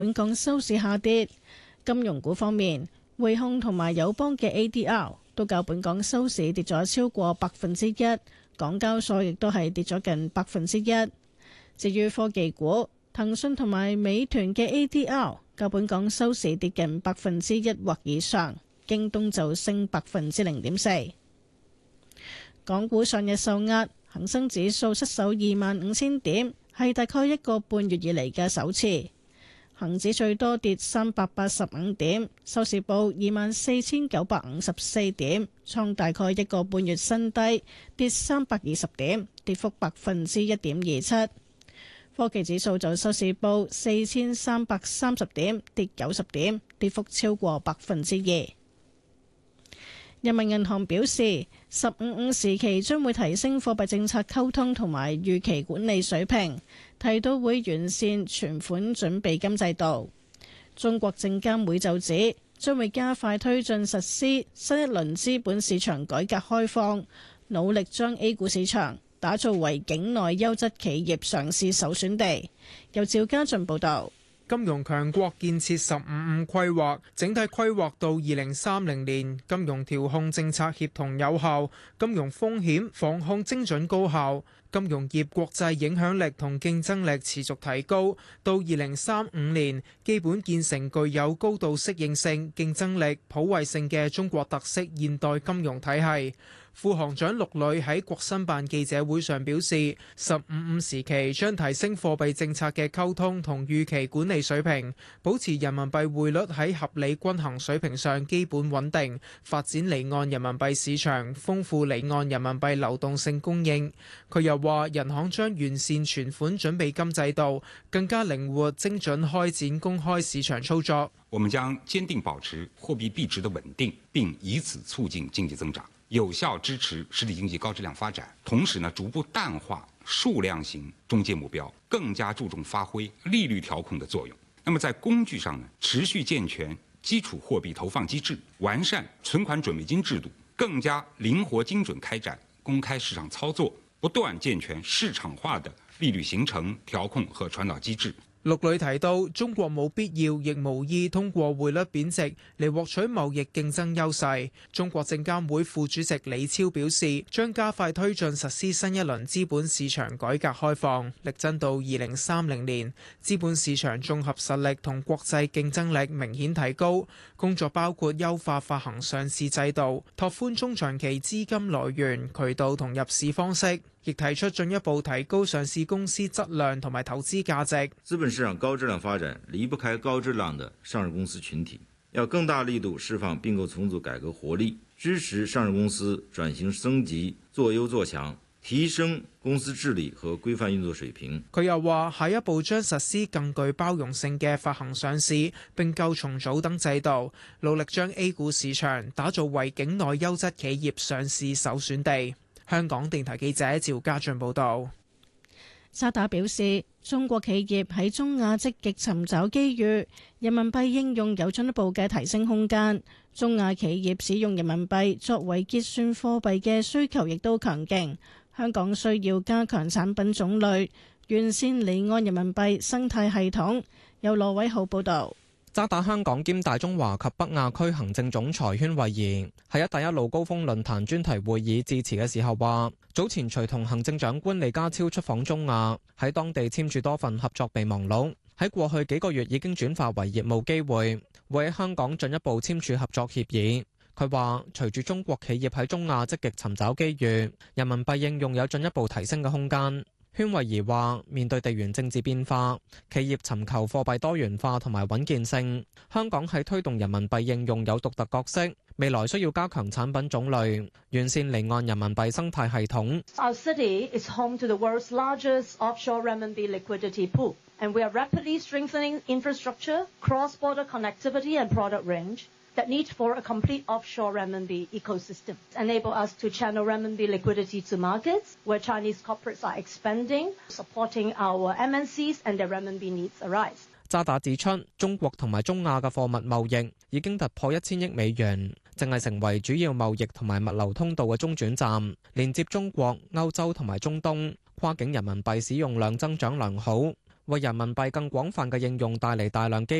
本港收市下跌。金融股方面，匯控同埋友邦嘅 ADR 都較本港收市跌咗超過1%，港交所亦都係跌咗近1%。至於科技股，騰訊同埋美團嘅 ADR 較本港收市跌近1%或以上，京東就升0.4%。港股上日受壓，恒生指數失守25,000點，係大概一個半月以嚟嘅首次。恒指最多跌385點，收市報24,954點，創大概一個半月新低，跌320點，跌幅1.27%。科技指數就收市報4,330點，跌90點，跌幅超過2%。人民銀行表示，15/5時期將會提升貨幣政策溝通同埋預期管理水平，提到會完善存款準備金制度。中國證監會就指，將會加快推進實施新一輪資本市場改革開放，努力將 A 股市場打造為境內優質企業上市首選地。由趙家俊報導。 金融強國建設15/5規劃，整體規劃到2030年，金融調控政策協同有效，金融風險防控精準高效，金融業國際影響力同競爭力持續提高，到2035年，基本建成具有高度適應性、競爭力、普惠性嘅中國特色現代金融體系。副行長陸磊喺國新辦記者會上表示，15/5時期將提升貨幣政策嘅溝通同預期管理水平，保持人民幣匯率喺合理均衡水平上基本穩定，發展離岸人民幣市場，豐富離岸人民幣流動性供應。佢又話，人行將完善存款準備金制度，更加靈活精準開展公開市場操作。 我們將堅定保持貨幣幣值的穩定，並以此促進經濟增長，有效支持實體經濟高質量發展，同時逐步淡化數量型中介目標，更加注重發揮利率調控的作用。那麼在工具上持續健全基礎貨幣投放機制，完善存款準備金制度，更加靈活精準開展公開市場操作，不斷健全市場化的利率形成、調控和傳導機制。 陸磊提到，中國冇必要亦無意通過匯率貶值嚟獲取貿易競爭優勢。中國證監會副主席李超表示，將加快推進實施新一輪資本市場改革開放，力爭到2030年，資本市場綜合實力同國際競爭力明顯提高。工作包括優化發行上市制度，拓寬中長期資金來源、渠道同入市方式。亦提出進一步提高上市公司質量同埋投資價值。 資本市場高質量發展離不開高質量的上市公司群體，要更大力度釋放併購重組改革活力，支持上市公司轉型升級、做優做強，提升公司治理和規範運作水平。 佢又話，下一步將實施更具包容性嘅發行上市、並購重組等制度，努力將 A 股市場打造為境內優質企業上市首選地。香港電台記者趙家俊報道。 渣打表示，中國企業喺中亞積極尋找機遇，人民幣應用有進一步嘅提升空間。中亞企業使用人民幣作為結算貨幣嘅需求亦都強勁。香港需要加強產品種類，完善離岸人民幣生態系統。由羅偉浩報道。 渣打香港兼大中華及北亞區行政總裁禤惠儀喺一帶一路高峰論壇專題會議致辭嘅時候話，早前隨同行政長官李家超出訪中亞，喺當地簽署多份合作備忘錄，喺過去幾個月已經轉化為業務機會，會喺香港進一步簽署合作協議。佢話，隨住中國企業喺中亞積極尋找機遇，人民幣應用有進一步提升嘅空間。禤惠儀話，面對地緣政治變化，企業尋求貨幣多元化同埋穩健性，香港喺推動人民幣應用有獨特角色，未來需要加強產品種類，完善離岸人民幣生態系統。 Our city is home to the world's largest offshore renminbi liquidity pool, and we are rapidly strengthening infrastructure, cross-border connectivity and product range that need for a complete offshore renminbi ecosystem. Enable us to channel renminbi liquidity to markets where Chinese corporates are expanding, supporting our MNCs and their renminbi needs arise. 渣打指出，中國同埋中亞嘅貨物貿易已經突破1000億美元，正係成為主要貿易同埋物流通道嘅中轉站，連接中國、歐洲同埋中東，跨境人民幣使用量增長良好。 為人民幣更廣泛嘅應用帶嚟大量機